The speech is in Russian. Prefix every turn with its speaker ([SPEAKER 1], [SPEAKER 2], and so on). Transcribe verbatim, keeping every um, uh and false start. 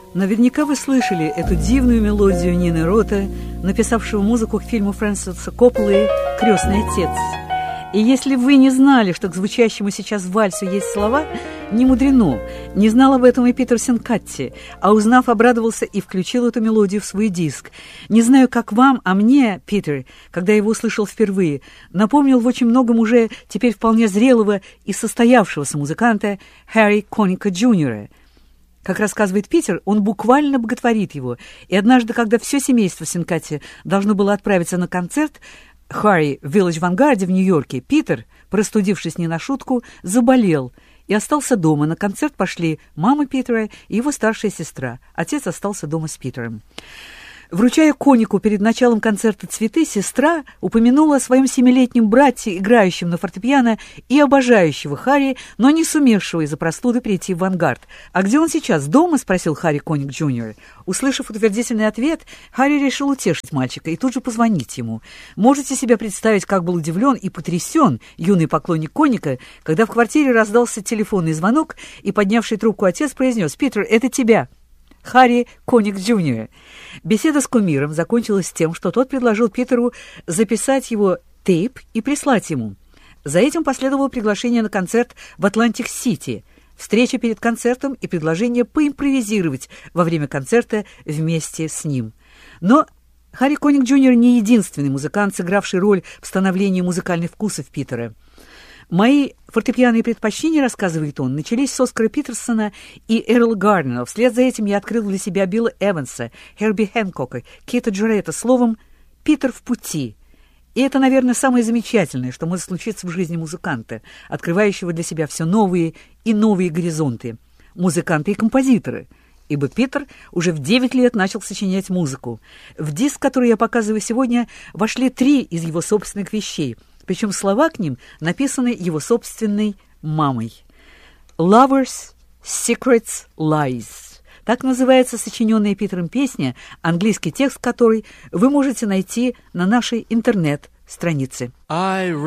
[SPEAKER 1] Наверняка вы слышали эту дивную мелодию Нины Рота, написавшего музыку к фильму Фрэнсиса Копполы «Крестный отец». И если вы не знали, что к звучащему сейчас вальсу есть слова, не мудрено. Не знал об этом и Питер Синкатти, а узнав, обрадовался и включил эту мелодию в свой диск. Не знаю, как вам, а мне, Питер, когда его услышал впервые, напомнил в очень многом уже теперь вполне зрелого и состоявшегося музыканта Харри Коника Джуниора. Как рассказывает Питер, он буквально боготворит его, и однажды, когда все семейство Синкатти должно было отправиться на концерт Харри в Village Vanguard в Нью-Йорке, Питер, простудившись не на шутку, заболел и остался дома. На концерт пошли мама Питера и его старшая сестра. Отец остался дома с Питером. Вручая Конику перед началом концерта цветы, сестра упомянула о своем семилетнем брате, играющем на фортепиано и обожающего Харри, но не сумевшего из-за простуды прийти в «Авангард». «А где он сейчас? Дома?» — спросил Харри Коник Джуниор. Услышав утвердительный ответ, Харри решил утешить мальчика и тут же позвонить ему. Можете себе представить, как был удивлен и потрясен юный поклонник Коника, когда в квартире раздался телефонный звонок, и поднявший трубку отец произнес: «Питер, это тебя». Харри Коник Джуниор. Беседа с кумиром закончилась тем, что тот предложил Питеру записать его тейп и прислать ему. За этим последовало приглашение на концерт в Атлантик-Сити, встреча перед концертом и предложение поимпровизировать во время концерта вместе с ним. Но Харри Коник Джуниор не единственный музыкант, сыгравший роль в становлении музыкальных вкусов Питера. «Мои фортепианные предпочтения, — рассказывает он, — начались с Оскара Питерсона и Эрла Гарднера. Вслед за этим я открыл для себя Билла Эванса, Херби Хэнкока, Кита Джаретта. Словом, Питер в пути. И это, наверное, самое замечательное, что может случиться в жизни музыканта, открывающего для себя все новые и новые горизонты. Музыканты и композиторы. Ибо Питер уже в девять лет начал сочинять музыку. В диск, который я показываю сегодня, вошли три из его собственных вещей, причем слова к ним написаны его собственной мамой. «Lovers, Secrets, Lies». Так называется сочиненная Питером песня, английский текст которой вы можете найти на нашей интернет-странице.